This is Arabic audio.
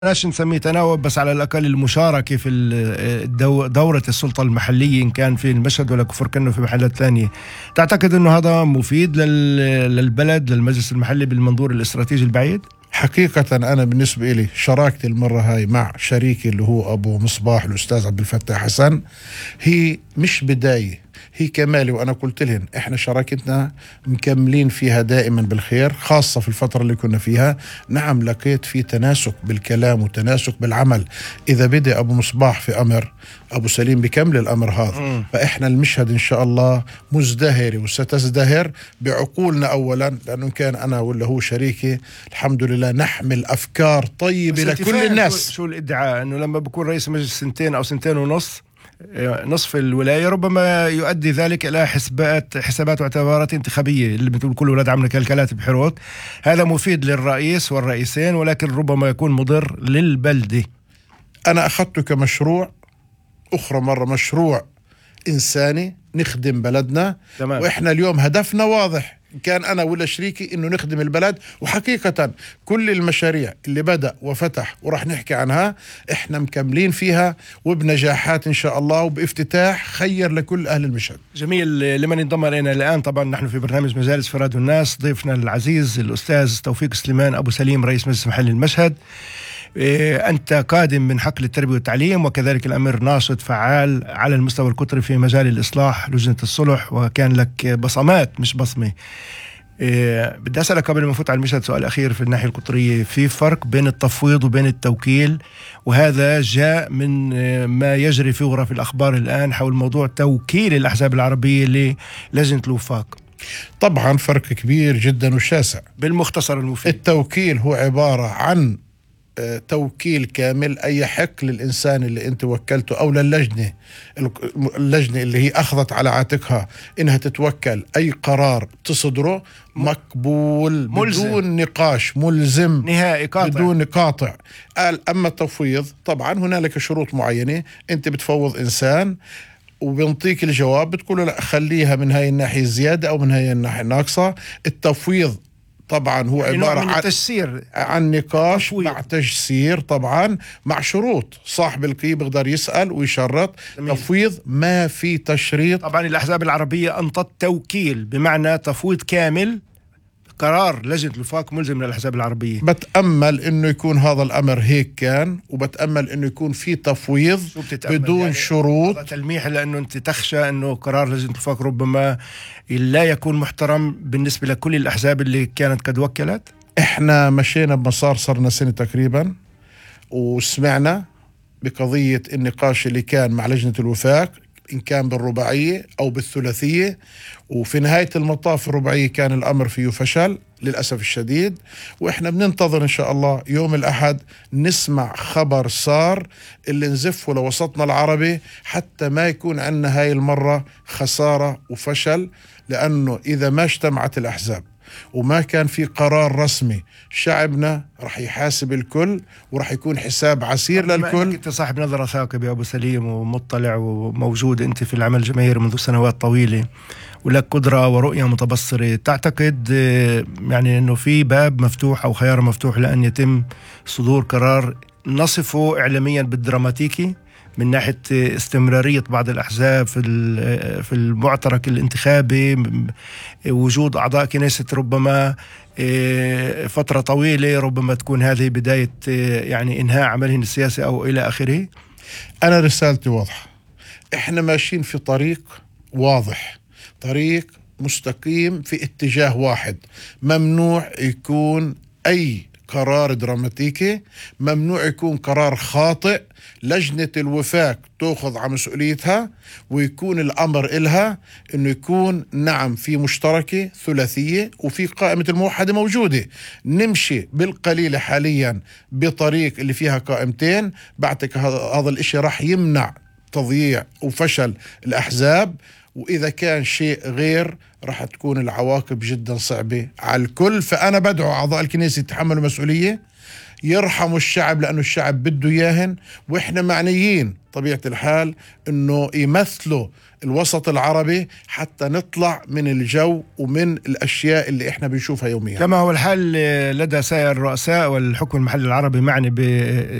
بلاش نسميه تناوب، بس على الأقل المشاركة في دورة السلطة المحلية، إن كان في المشهد ولا كفر كأنه في محلات ثانية. تعتقد أنه هذا مفيد للبلد، للمجلس المحلي بالمنظور الاستراتيجي البعيد؟ حقيقة أنا بالنسبة إلي شراكتي المرة هاي مع شريكي اللي هو أبو مصباح الأستاذ عبد الفتاح حسن هي مش بداية، هي كمالي. وأنا قلت لهم إحنا شراكتنا مكملين فيها دائما بالخير، خاصة في الفترة اللي كنا فيها. نعم، لقيت في تناسق بالكلام وتناسق بالعمل. إذا بدأ أبو مصباح في أمر، أبو سليم بكمل الأمر هذا. فإحنا المشهد إن شاء الله مزدهر وستزدهر بعقولنا أولا، لأنه كان أنا ولا هو شريكي الحمد لله نحمل أفكار طيبة لكل الناس. شو الادعاء أنه لما بكون رئيس مجلس سنتين أو سنتين ونص، نصف الولاية، ربما يؤدي ذلك إلى حسابات واعتبارات انتخابية اللي بتقول كل ولاد عمنا كالكلات بحروت. هذا مفيد للرئيس والرئيسين، ولكن ربما يكون مضر للبلدة. أنا أخذته كمشروع، أخرى مرة مشروع إنساني نخدم بلدنا. تمام. وإحنا اليوم هدفنا واضح، كان أنا ولا شريكي إنه نخدم البلد. وحقيقة كل المشاريع اللي بدأ وفتح ورح نحكي عنها إحنا مكملين فيها وبنجاحات إن شاء الله، وبافتتاح خير لكل أهل المشهد. جميل. لمن انضم إلينا الآن، طبعا نحن في برنامج مجالس في راديو الناس، ضيفنا العزيز الأستاذ توفيق سليمان أبو سليم، رئيس مجلس محلي المشهد. أنت قادم من حقل التربية والتعليم، وكذلك الأمر ناشط فعال على المستوى القطري في مجال الإصلاح، لجنة الصلح، وكان لك بصمات مش بصمة. بدي أسألك قبل ما نفوت على المشهد سؤال أخير في الناحية القطرية. في فرق بين التفويض وبين التوكيل، وهذا جاء من ما يجري في غرف الأخبار الآن حول موضوع توكيل الأحزاب العربية للجنة الوفاق. طبعا فرق كبير جدا وشاسع. بالمختصر المفيد، التوكيل هو عبارة عن توكيل كامل، أي حق للإنسان اللي أنت وكلته أو للجنة، اللجنة اللي هي أخذت على عاتقها إنها تتوكل أي قرار تصدره مقبول ملزم. بدون نقاش، ملزم نهائي قاطع. بدون قاطع. أما التفويض طبعا هنالك شروط معينة، أنت بتفوض إنسان وبنطيك الجواب بتقول له لا خليها من هاي الناحية زيادة أو من هاي الناحية ناقصة. التفويض طبعا هو يعني عبارة عن تجسير، عن نقاش تفويض. مع تجسير، طبعا مع شروط. صاحب القي بيقدر يسأل ويشرط. جميل. تفويض ما في تشريط. طبعا الأحزاب العربية أنطت توكيل، بمعنى تفويض كامل، قرار لجنة الوفاق ملزم للأحزاب العربية. بتأمل إنه يكون هذا الأمر هيك كان، وبتأمل إنه يكون في تفويض بدون يعني شروط. هذا تلميح لأنه أنت تخشى أنه قرار لجنة الوفاق ربما لا يكون محترم بالنسبة لكل الأحزاب اللي كانت قد وكلت. إحنا مشينا بمسار صرنا سنة تقريبا، وسمعنا بقضية النقاش اللي كان مع لجنة الوفاق، إن كان بالرباعية أو بالثلاثية. وفي نهاية المطاف الرباعية كان الأمر فيه فشل للأسف الشديد. وإحنا بننتظر إن شاء الله يوم الأحد نسمع خبر صار اللي نزفه لوسطنا العربي، حتى ما يكون عندنا هاي المرة خسارة وفشل. لأنه إذا ما اجتمعت الأحزاب وما كان في قرار رسمي، شعبنا رح يحاسب الكل ورح يكون حساب عسير للكل. أنت صاحب نظرة ثاقبة يا أبو سليم، ومطلع وموجود أنت في العمل الجماهيري منذ سنوات طويلة، ولك قدرة ورؤية متبصرة. تعتقد يعني أنه في باب مفتوح أو خيار مفتوح لأن يتم صدور قرار نصفه إعلاميا بالدراماتيكي من ناحية استمرارية بعض الأحزاب في المعترك الانتخابي، وجود أعضاء كنيسة ربما فترة طويلة، ربما تكون هذه بداية يعني إنهاء عملهم السياسي أو إلى آخره؟ أنا رسالتي واضحة، إحنا ماشيين في طريق واضح، طريق مستقيم في اتجاه واحد. ممنوع يكون أي قرار دراماتيكي، ممنوع يكون قرار خاطئ. لجنة الوفاق تأخذ على مسؤوليتها، ويكون الأمر إلها إنه يكون نعم في مشتركة ثلاثية وفي قائمة الموحدة موجودة. نمشي بالقليلة حاليا بطريق اللي فيها قائمتين. بعتك هذا الاشي راح يمنع تضييع وفشل الأحزاب، وإذا كان شيء غير راح تكون العواقب جدا صعبة على الكل. فأنا بدعو أعضاء الكنيسة يتحملوا مسؤولية، يرحموا الشعب لأنه الشعب بده إياهن، وإحنا معنيين طبيعة الحال أنه يمثلوا الوسط العربي حتى نطلع من الجو ومن الأشياء اللي إحنا بنشوفها يوميا. كما هو الحال لدى سائر الرؤساء والحكم المحلي العربي معني